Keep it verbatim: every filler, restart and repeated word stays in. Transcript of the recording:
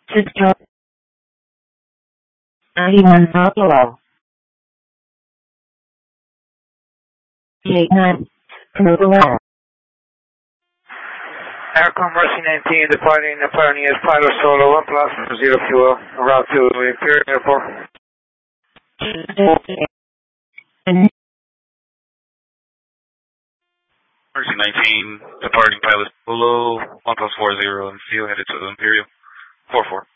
Cisco ninety-one Buffalo. eight nine Provolone. Aircom Mercy nineteen departing the Pioneers Pilot Solo one plus zero fuel route to Imperial Airport. Mercy nineteen departing Pilot Solo one plus four zero and fuel headed to Imperial four four.